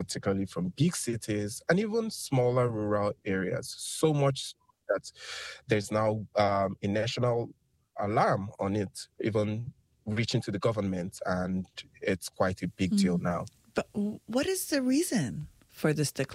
particularly from big cities and even smaller rural areas. So much that there's now a national alarm on it, even reaching to the government, and it's quite a big deal now. But what is the reason for this decline?